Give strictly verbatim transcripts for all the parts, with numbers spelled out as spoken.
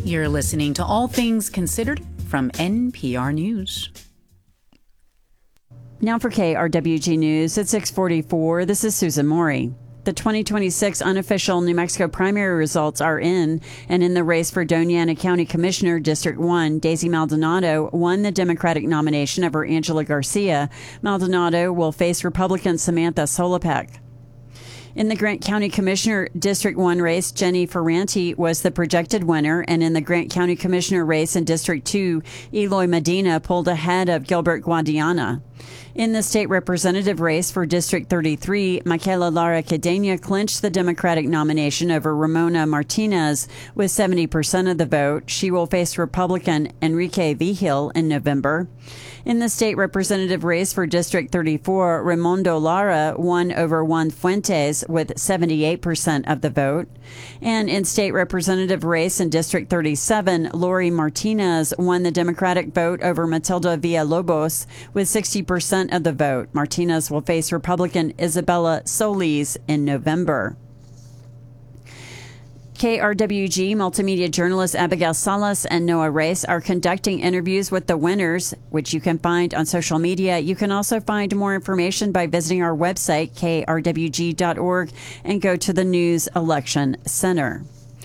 You're listening to All Things Considered from N P R News. Now for K R W G News at six forty-four, this is Susan Maury. The twenty twenty-six unofficial New Mexico primary results are in, and in the race for Doña Ana County Commissioner District one, Daisy Maldonado won the Democratic nomination over Angela Garcia. Maldonado will face Republican Samantha Solopek. In the Grant County Commissioner District one race, Jenny Ferranti was the projected winner, and in the Grant County Commissioner race in District two, Eloy Medina pulled ahead of Gilbert Guadiana. In the state representative race for District thirty-three, Michaela Lara Cadena clinched the Democratic nomination over Ramona Martinez with seventy percent of the vote. She will face Republican Enrique Vigil in November. In the state representative race for District thirty-four, Raimundo Lara won over Juan Fuentes with seventy-eight percent of the vote. And in state representative race in District thirty-seven, Lori Martinez won the Democratic vote over Matilda Villalobos with sixty percent of the vote. Martinez will face Republican Isabella Solis in November. K R W G multimedia journalists Abigail Salas and Noah Race are conducting interviews with the winners, which you can find on social media. You can also find more information by visiting our website, K R W G dot org, and go to the News Election Center.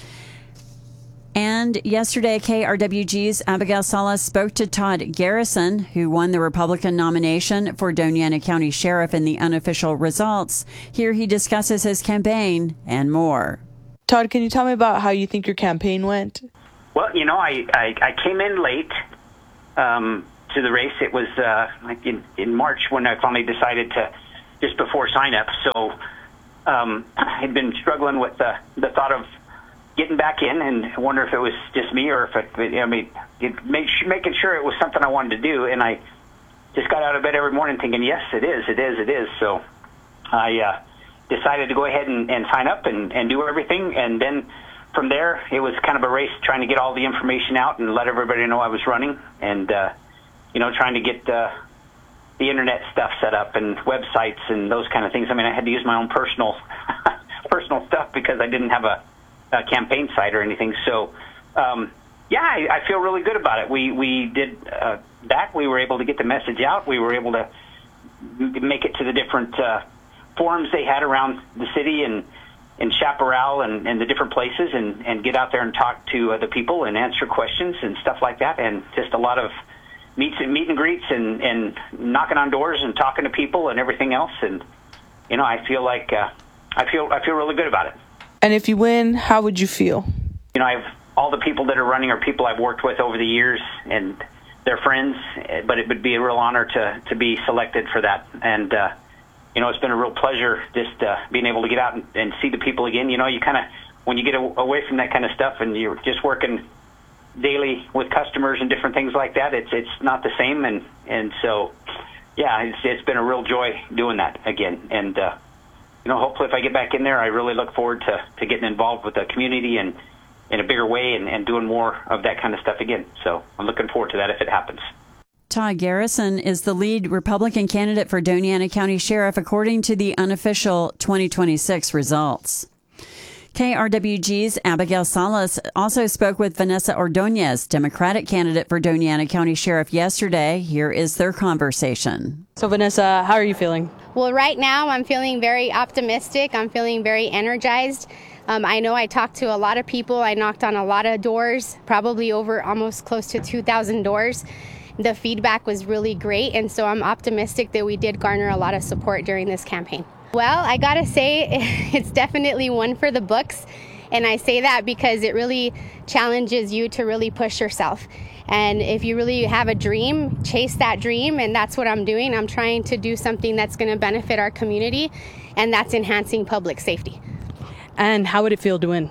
And yesterday, K R W G's Abigail Salas spoke to Todd Garrison, who won the Republican nomination for Doña Ana County Sheriff in the unofficial results. Here he discusses his campaign and more. Todd, can you tell me about how you think your campaign went? Well, you know, I, I, I came in late um, to the race. It was uh, like in, in March when I finally decided to, just before sign-up. So um, I'd been struggling with the, the thought of getting back in, and I wonder if it was just me or if it, I mean, it made, making sure it was something I wanted to do. And I just got out of bed every morning thinking, yes, it is, it is, it is. So I uh, decided to go ahead and, and sign up and, and do everything. And then from there, it was kind of a race trying to get all the information out and let everybody know I was running, and, uh, you know, trying to get uh, the internet stuff set up and websites and those kind of things. I mean, I had to use my own personal personal stuff because I didn't have a, a campaign site or anything. So, um, yeah, I, I feel really good about it. We, we did uh, that. We were able to get the message out. We were able to make it to the different uh, forums they had around the city and in Chaparral and, and the different places, and, and get out there and talk to uh, the people and answer questions and stuff like that. And just a lot of meets and meet and greets and, and knocking on doors and talking to people and everything else. And, you know, I feel like uh, I feel I feel really good about it. And if you win, how would you feel? You know, I've all the people that are running are people I've worked with over the years, and they're friends, but it would be a real honor to, to be selected for that. And, uh, you know, it's been a real pleasure just uh, being able to get out and, and see the people again. You know, you kind of, when you get a, away from that kind of stuff and you're just working daily with customers and different things like that, it's it's not the same. And, and so, yeah, it's, it's been a real joy doing that again. And, uh, you know, hopefully if I get back in there, I really look forward to, to getting involved with the community and in a bigger way and, and doing more of that kind of stuff again. So I'm looking forward to that if it happens. Todd Garrison is the lead Republican candidate for Doña Ana County Sheriff, according to the unofficial twenty twenty-six results. K R W G's Abigail Salas also spoke with Vanessa Ordonez, Democratic candidate for Doña Ana County Sheriff, yesterday. Here is their conversation. So, Vanessa, how are you feeling? Well, right now I'm feeling very optimistic. I'm feeling very energized. Um, I know I talked to a lot of people. I knocked on a lot of doors, probably over almost close to two thousand doors. The feedback was really great, and so I'm optimistic that we did garner a lot of support during this campaign. Well, I gotta say, it's definitely one for the books, and I say that because it really challenges you to really push yourself. And if you really have a dream, chase that dream, and that's what I'm doing. I'm trying to do something that's going to benefit our community, and that's enhancing public safety. And how would it feel to win?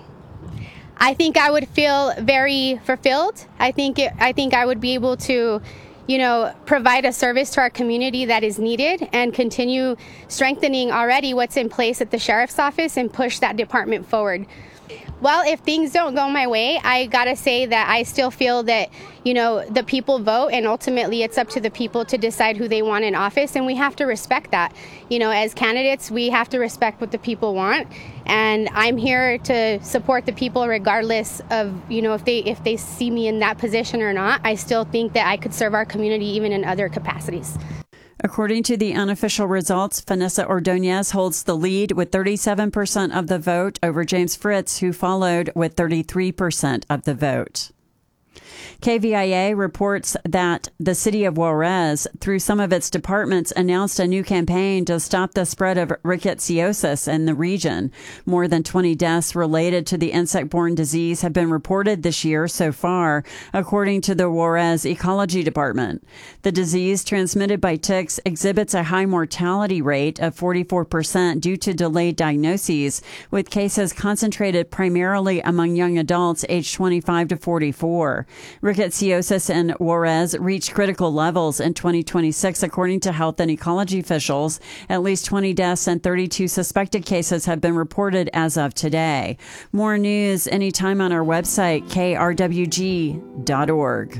I think I would feel very fulfilled. I think it, I think I would be able to, you know, provide a service to our community that is needed and continue strengthening already what's in place at the sheriff's office and push that department forward. Well, if things don't go my way, I gotta say that I still feel that, you know, the people vote, and ultimately it's up to the people to decide who they want in office, and we have to respect that. You know, as candidates, we have to respect what the people want, and I'm here to support the people regardless of, you know, if they if they see me in that position or not. I still think that I could serve our community even in other capacities. According to the unofficial results, Vanessa Ordonez holds the lead with thirty-seven percent of the vote over James Fritz, who followed with thirty-three percent of the vote. K V I A reports that the city of Juarez, through some of its departments, announced a new campaign to stop the spread of rickettsiosis in the region. More than twenty deaths related to the insect-borne disease have been reported this year so far, according to the Juarez Ecology Department. The disease, transmitted by ticks, exhibits a high mortality rate of forty-four percent due to delayed diagnoses, with cases concentrated primarily among young adults aged twenty-five to forty-four. Rickettsiosis in Juarez reached critical levels in twenty twenty-six, according to health and ecology officials. At least twenty deaths and thirty-two suspected cases have been reported as of today. More news anytime on our website, k r w g dot org.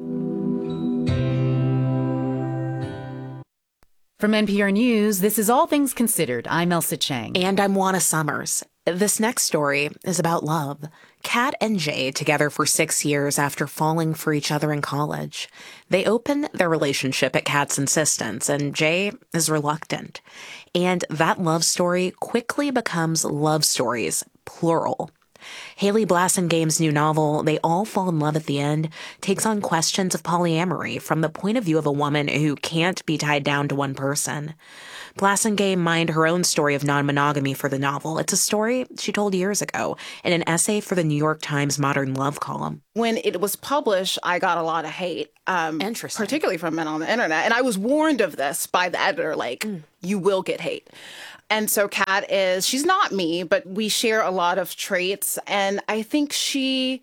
From N P R News, this is All Things Considered. I'm Elsa Chang. And I'm Juana Summers. This next story is about love. Kat and Jay, together for six years after falling for each other in college. They open their relationship at Kat's insistence, and Jay is reluctant. And that love story quickly becomes love stories, plural. Haley Blassingame's new novel, They All Fall in Love at the End, takes on questions of polyamory from the point of view of a woman who can't be tied down to one person. Blassingame mined her own story of non-monogamy for the novel. It's a story she told years ago in an essay for the New York Times Modern Love column. When it was published, I got a lot of hate, um, Interesting. particularly from men on the internet. And I was warned of this by the editor, like, mm. you will get hate. And so Kat is, she's not me, but we share a lot of traits. And I think she,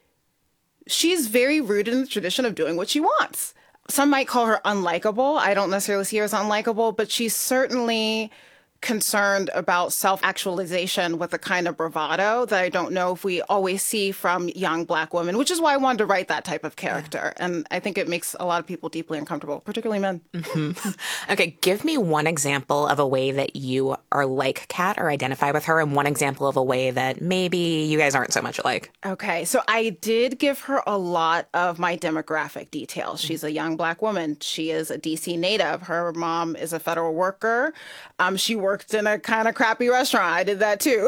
she's very rooted in the tradition of doing what she wants. Some might call her unlikable. I don't necessarily see her as unlikable, but she's certainly concerned about self-actualization with a kind of bravado that I don't know if we always see from young Black women, which is why I wanted to write that type of character. Yeah. And I think it makes a lot of people deeply uncomfortable, particularly men. Mm-hmm. Okay, give me one example of a way that you are like Kat or identify with her, and one example of a way that maybe you guys aren't so much alike. Okay, so I did give her a lot of my demographic details. She's a young Black woman. She is a D C native. Her mom is a federal worker. Um, she works worked in a kind of crappy restaurant. I did that too.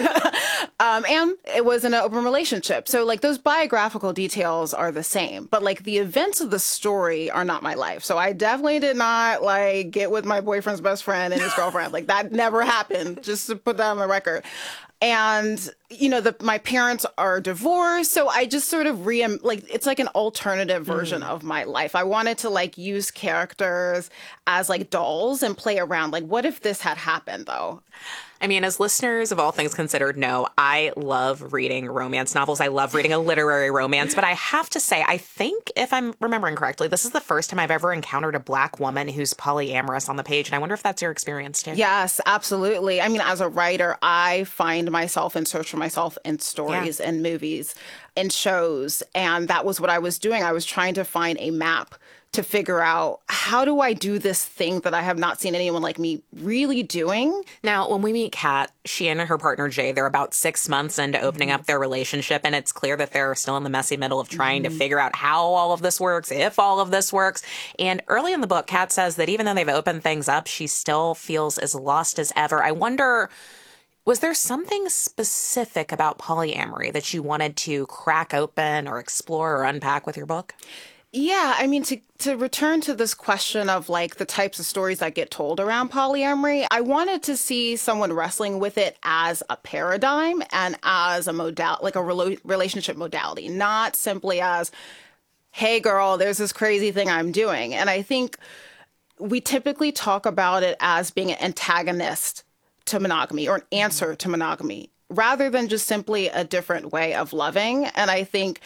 um, and it was in an open relationship. So like those biographical details are the same, but like the events of the story are not my life. So I definitely did not like get with my boyfriend's best friend and his girlfriend. Like that never happened, just to put that on the record. And, you know, the, my parents are divorced. So I just sort of re like it's like an alternative version mm. of my life. I wanted to like use characters as like dolls and play around. Like, what if this had happened, though? I mean, as listeners of All Things Considered know, I love reading romance novels. I love reading a literary romance. But I have to say, I think, if I'm remembering correctly, this is the first time I've ever encountered a Black woman who's polyamorous on the page. And I wonder if that's your experience, too. Yes, absolutely. I mean, as a writer, I find myself and search for myself in stories yeah. and movies and shows. And that was what I was doing. I was trying to find a map to figure out, how do I do this thing that I have not seen anyone like me really doing? Now, when we meet Kat, she and her partner Jay, they're about six months into opening mm-hmm. up their relationship, and it's clear that they're still in the messy middle of trying mm-hmm. to figure out how all of this works, if all of this works. And early in the book, Kat says that even though they've opened things up, she still feels as lost as ever. I wonder, was there something specific about polyamory that you wanted to crack open or explore or unpack with your book? Yeah, I mean, to, to return to this question of like the types of stories that get told around polyamory, I wanted to see someone wrestling with it as a paradigm and as a modal, like a relo- relationship modality, not simply as, hey, girl, there's this crazy thing I'm doing. And I think we typically talk about it as being an antagonist to monogamy or an answer to monogamy, rather than just simply a different way of loving. And I think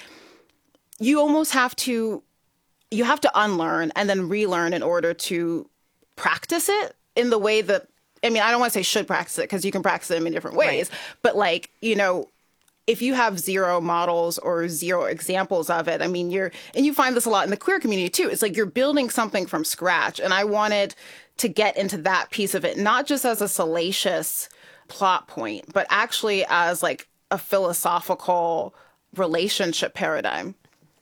you almost have to You have to unlearn and then relearn in order to practice it in the way that, I mean, I don't want to say should practice it because you can practice it in many different ways. Right. But like, you know, if you have zero models or zero examples of it, I mean, you're, and you find this a lot in the queer community too. It's like you're building something from scratch. And I wanted to get into that piece of it, not just as a salacious plot point, but actually as like a philosophical relationship paradigm.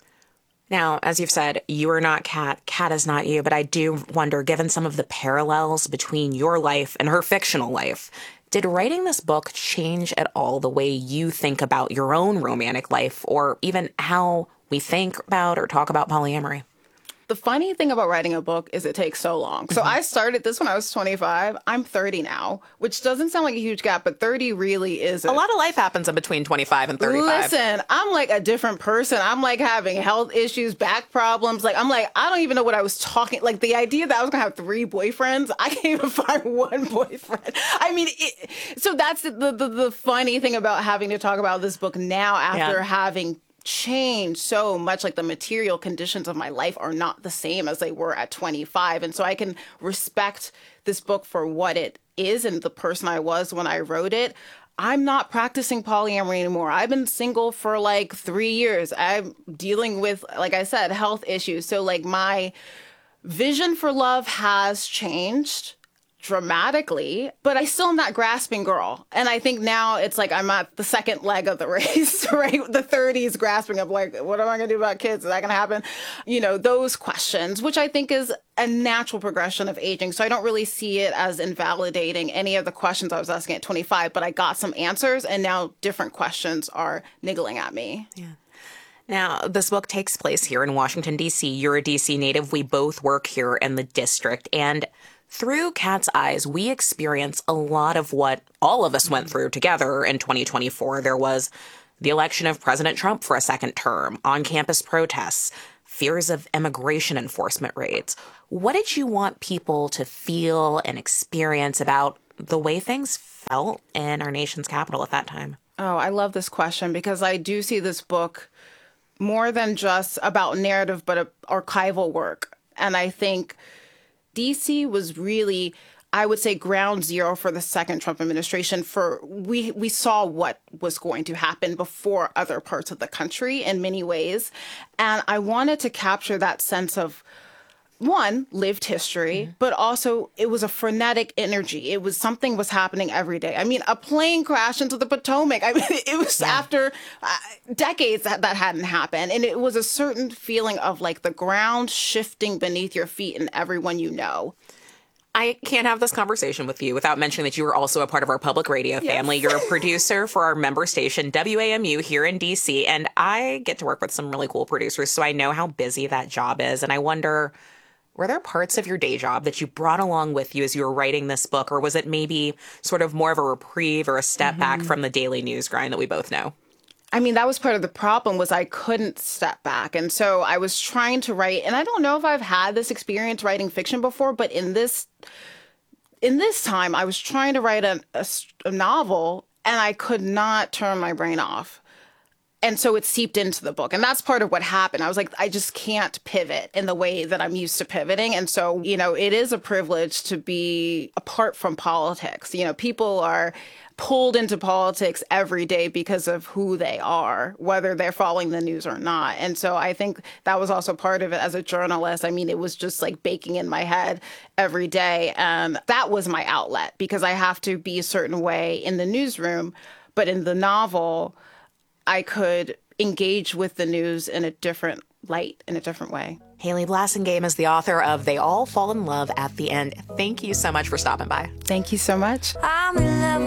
Now, as you've said, you are not Kat. Kat is not you. But I do wonder, given some of the parallels between your life and her fictional life, did writing this book change at all the way you think about your own romantic life, or even how we think about or talk about polyamory? The funny thing about writing a book is it takes so long. So mm-hmm. I started this when I was twenty-five. I'm thirty now, which doesn't sound like a huge gap, but thirty really is a, a lot of life happens in between twenty-five and thirty-five. Listen, I'm like a different person. I'm like having health issues, back problems. Like, I'm like, I don't even know what I was talking. Like, the idea that I was going to have three boyfriends, I can't even find one boyfriend. I mean, it, so that's the, the, the funny thing about having to talk about this book now after yeah. having changed so much. Like, the material conditions of my life are not the same as they were at twenty-five. And so I can respect this book for what it is and the person I was when I wrote it. I'm not practicing polyamory anymore. I've been single for like three years. I'm dealing with, like I said, health issues. So like my vision for love has changed dramatically, but I still am that grasping girl. And I think now it's like I'm at the second leg of the race, right? The thirties grasping of like, what am I going to do about kids? Is that going to happen? You know, those questions, which I think is a natural progression of aging. So I don't really see it as invalidating any of the questions I was asking at twenty-five, but I got some answers and now different questions are niggling at me. Yeah. Now, this book takes place here in Washington, D C. You're a D C native. We both work here in the district. And through Kat's eyes, we experience a lot of what all of us went through together in twenty twenty-four. There was the election of President Trump for a second term, on-campus protests, fears of immigration enforcement raids. What did you want people to feel and experience about the way things felt in our nation's capital at that time? Oh, I love this question because I do see this book more than just about narrative, but a, archival work. And I think D C was really, I would say, ground zero for the second Trump administration. For we we saw what was going to happen before other parts of the country in many ways. And I wanted to capture that sense of, one, lived history, mm-hmm. but also it was a frenetic energy. It was something was happening every day. I mean, a plane crashed into the Potomac. I mean, it was yeah. after uh, decades that that hadn't happened. And it was a certain feeling of like the ground shifting beneath your feet and everyone you know. I can't have this conversation with you without mentioning that you are also a part of our public radio yes. family. You're a producer for our member station, W A M U, here in D C. And I get to work with some really cool producers, so I know how busy that job is. And I wonder, were there parts of your day job that you brought along with you as you were writing this book, or was it maybe sort of more of a reprieve or a step mm-hmm. back from the daily news grind that we both know? I mean, that was part of the problem was I couldn't step back. And so I was trying to write, and I don't know if I've had this experience writing fiction before, but in this in this time, I was trying to write a, a, a novel, and I could not turn my brain off. And so it seeped into the book. And that's part of what happened. I was like, I just can't pivot in the way that I'm used to pivoting. And so, you know, it is a privilege to be apart from politics. You know, people are pulled into politics every day because of who they are, whether they're following the news or not. And so I think that was also part of it as a journalist. I mean, it was just like baking in my head every day. And that was my outlet because I have to be a certain way in the newsroom. But in the novel, I could engage with the news in a different light, in a different way. Haley Blassingame is the author of They All Fall in Love at the End. Thank you so much for stopping by. Thank you so much. I'm in love